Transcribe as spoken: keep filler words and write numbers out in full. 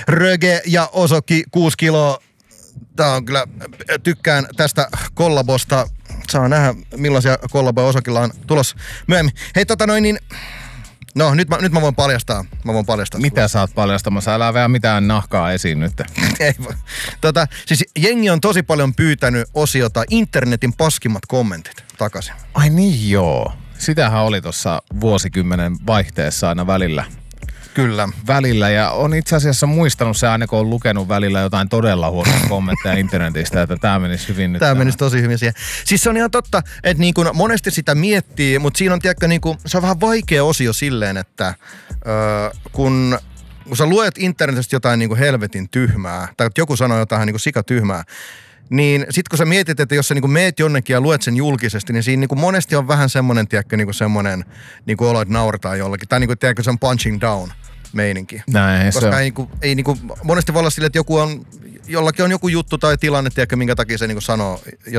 Röge ja Osoki kuusi kiloa. Tää on kyllä, tykkään tästä kollabosta. Saa nähdä, millaisia kollaboja Osokilla on tulossa myöhemmin. Hei tota noin niin, no nyt mä, nyt mä voin paljastaa. Mä voin paljastaa. Mitä sä oot paljastamassa? Älä vielä mitään nahkaa esiin nyt. Ei voi. Tota, siis jengi on tosi paljon pyytänyt osiota internetin paskimmat kommentit takaisin. Ai niin joo. Sitähän oli tuossa vuosikymmenen vaihteessa aina välillä. Kyllä. Välillä, ja on itse asiassa muistanut se aina, kun on lukenut välillä jotain todella huonoja kommentteja internetistä, että tämä menisi hyvin nyt. Tämä menisi tosi hyvin siihen. Siis se on ihan totta, että niin kuin monesti sitä miettii, mutta siinä on, tiedätkö, niin kuin, se on vähän vaikea osio silleen, että öö, kun, kun sä luet internetistä jotain niin kuin helvetin tyhmää, tai että joku sanoo jotain niin kuin sikatyhmää, niin sit kun sä mietit, että jos sä niinku meet jonnekin ja luet sen julkisesti, niin siinä niinku monesti on vähän semmonen, tiedätkö, niinku semmonen niinku olo, että naurataan jollakin. Tai niinku, tiedätkö, se on punching down meininki. Näin Koska se on. ei, niinku, ei niinku, monesti voi olla sille, että joku on, jollakin on joku juttu tai tilanne, tiedätkö, minkä takia se niinku sanoo